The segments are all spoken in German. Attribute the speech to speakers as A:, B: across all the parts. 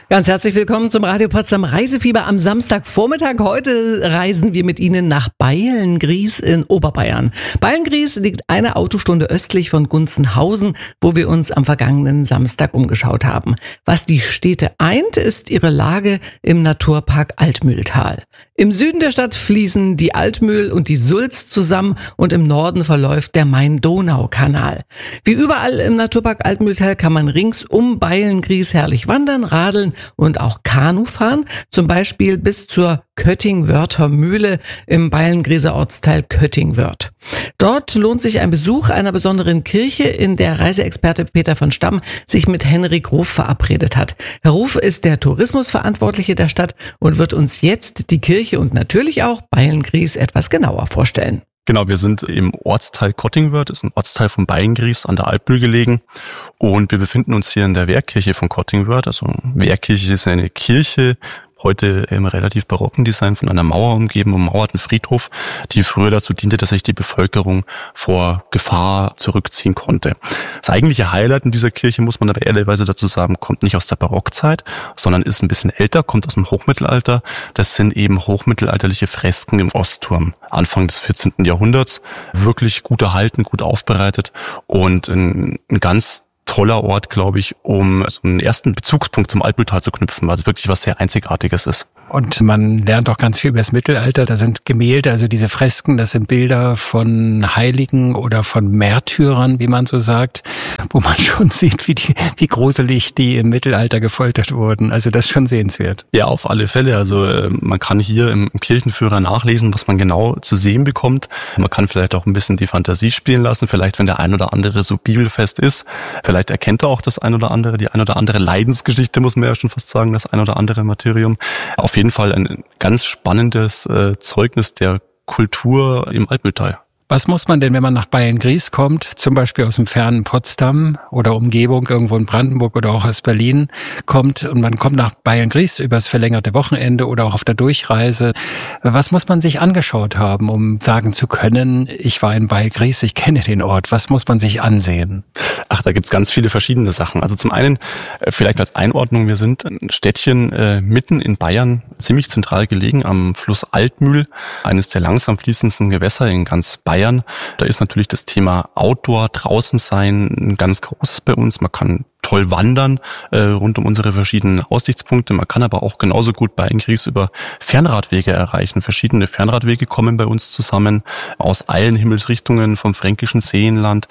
A: Ganz herzlich willkommen zum Radio Potsdam Reisefieber am Samstagvormittag. Heute reisen wir mit Ihnen nach Beilngries in Oberbayern. Beilngries liegt eine Autostunde östlich von Gunzenhausen, wo wir uns am vergangenen Samstag umgeschaut haben. Was die Städte eint, ist ihre Lage im Naturpark Altmühltal. Im Süden der Stadt fließen die Altmühl und die Sulz zusammen und im Norden verläuft der Main-Donau-Kanal. Wie überall im Naturpark Altmühltal kann man rings um Beilngries herrlich wandern, radeln und auch Kanu fahren, zum Beispiel bis zur Köttingwörther Mühle im Beilngrieser Ortsteil Köttingwörth. Dort lohnt sich ein Besuch einer besonderen Kirche, in der Reiseexperte Peter von Stamm sich mit Henrik Ruf verabredet hat. Herr Ruf ist der Tourismusverantwortliche der Stadt und wird uns jetzt die Kirche und natürlich auch Beilngries etwas genauer vorstellen.
B: Genau, wir sind im Ortsteil Köttingwörth, ist ein Ortsteil von Beilngries an der Altmühl gelegen, und wir befinden uns hier in der Wehrkirche von Köttingwörth. Also Wehrkirche ist eine Kirche, heute im relativ barocken Design, von einer Mauer umgeben, ummauerten Friedhof, die früher dazu diente, dass sich die Bevölkerung vor Gefahr zurückziehen konnte. Das eigentliche Highlight in dieser Kirche, muss man aber ehrlicherweise dazu sagen, kommt nicht aus der Barockzeit, sondern ist ein bisschen älter, kommt aus dem Hochmittelalter. Das sind eben hochmittelalterliche Fresken im Ostturm, Anfang des 14. Jahrhunderts. Wirklich gut erhalten, gut aufbereitet und ein ganz toller Ort, glaube ich, um so einen ersten Bezugspunkt zum Altmühltal zu knüpfen, weil es wirklich was sehr Einzigartiges ist.
C: Und man lernt auch ganz viel über das Mittelalter. Da sind Gemälde, also diese Fresken, das sind Bilder von Heiligen oder von Märtyrern, wie man so sagt, wo man schon sieht, wie gruselig die im Mittelalter gefoltert wurden. Also das ist schon sehenswert.
B: Ja, auf alle Fälle. Also man kann hier im Kirchenführer nachlesen, was man genau zu sehen bekommt. Man kann vielleicht auch ein bisschen die Fantasie spielen lassen. Vielleicht, wenn der ein oder andere so bibelfest ist, vielleicht erkennt er auch das ein oder andere, die ein oder andere Leidensgeschichte, muss man ja schon fast sagen, das ein oder andere Martyrium. Auf jeden Fall ein ganz spannendes Zeugnis der Kultur im Altmühltal.
C: Was muss man denn, wenn man nach Beilngries kommt, zum Beispiel aus dem fernen Potsdam oder Umgebung, irgendwo in Brandenburg oder auch aus Berlin kommt und man kommt nach Beilngries übers verlängerte Wochenende oder auch auf der Durchreise. Was muss man sich angeschaut haben, um sagen zu können, ich war in Beilngries, ich kenne den Ort? Was muss man sich ansehen?
B: Ach, da gibt's ganz viele verschiedene Sachen. Also zum einen, vielleicht als Einordnung, wir sind ein Städtchen mitten in Bayern, ziemlich zentral gelegen am Fluss Altmühl, eines der langsam fließendsten Gewässer in ganz Bayern. Da ist natürlich das Thema Outdoor, draußen sein, ein ganz großes bei uns. Man kann toll wandern rund um unsere verschiedenen Aussichtspunkte. Man kann aber auch genauso gut Beilngries über Fernradwege erreichen. Verschiedene Fernradwege kommen bei uns zusammen aus allen Himmelsrichtungen, vom fränkischen Seenland,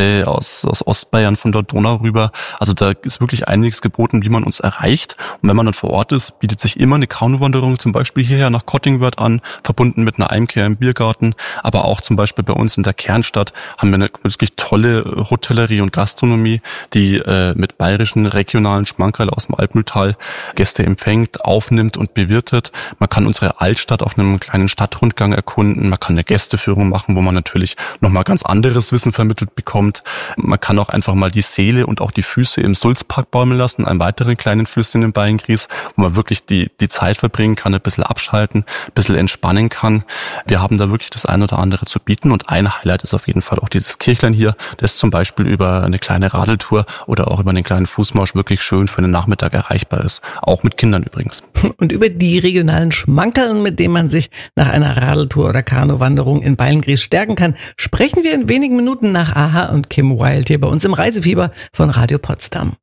B: aus Ostbayern, von der Donau rüber. Also da ist wirklich einiges geboten, wie man uns erreicht. Und wenn man dann vor Ort ist, bietet sich immer eine Kanuwanderung zum Beispiel hierher nach Köttingwörth an, verbunden mit einer Einkehr im Biergarten. Aber auch zum Beispiel bei uns in der Kernstadt haben wir eine wirklich tolle Hotellerie und Gastronomie, die mit bayerischen regionalen Schmankerl aus dem Altmühltal Gäste empfängt, aufnimmt und bewirtet. Man kann unsere Altstadt auf einem kleinen Stadtrundgang erkunden. Man kann eine Gästeführung machen, wo man natürlich nochmal ganz anderes Wissen vermittelt bekommt. Man kann auch einfach mal die Seele und auch die Füße im Sulzpark baumeln lassen, einem weiteren kleinen Flüsschen in Beilngries, wo man wirklich die Zeit verbringen kann, ein bisschen abschalten, ein bisschen entspannen kann. Wir haben da wirklich das ein oder andere zu bieten, und ein Highlight ist auf jeden Fall auch dieses Kirchlein hier, das zum Beispiel über eine kleine Radeltour oder auch über einen kleinen Fußmarsch wirklich schön für den Nachmittag erreichbar ist. Auch mit Kindern übrigens.
A: Und über die regionalen Schmankerln, mit denen man sich nach einer Radeltour oder Kanuwanderung in Beilngries stärken kann, sprechen wir in wenigen Minuten nach Aha und Kim Wilde hier bei uns im Reisefieber von Radio Potsdam.